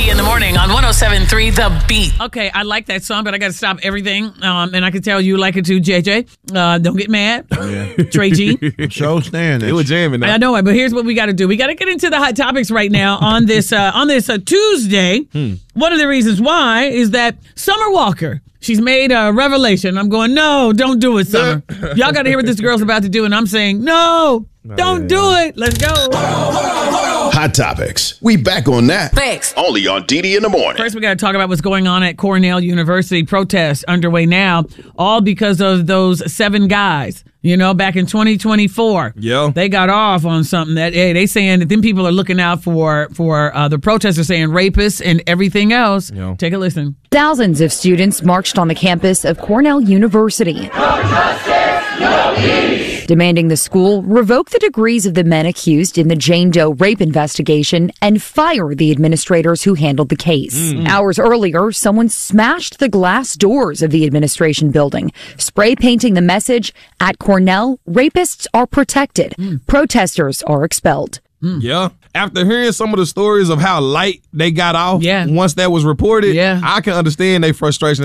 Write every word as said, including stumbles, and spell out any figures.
Didi in the morning on one oh seven point three The Beat. Okay, I like that song, but I got to stop everything. Um, and I can tell you like it too, J J. Uh, don't get mad. Yeah. Trey G. Show stand It was jamming. I know it, but here's what we got to do. We got to get into the hot topics right now on this uh, on this uh, Tuesday. Hmm. One of the reasons why is that Summer Walker, she's made a revelation. I'm going, no, don't do it, Summer. Y'all got to hear what this girl's about to do, and I'm saying, no, don't yeah. do it. Let's go. Hot Topics. We back on that. Thanks. Only on Didi in the morning. First, we got to talk about what's going on at Cornell University. Protests underway now, all because of those seven guys. You know, back in twenty twenty-four, yeah, they got off on something that, hey, they saying that then people are looking out for, for uh, the protesters saying rapists and everything else. Yeah. Take a listen. Thousands of students marched on the campus of Cornell University. No justice, no peace. Demanding the school revoke the degrees of the men accused in the Jane Doe rape investigation and fire the administrators who handled the case. Mm. Hours earlier, someone smashed the glass doors of the administration building, spray painting the message, at Cornell, rapists are protected. Mm. Protesters are expelled. Mm. Yeah. After hearing some of the stories of how light they got off, yeah. once that was reported, yeah. I can understand their frustration.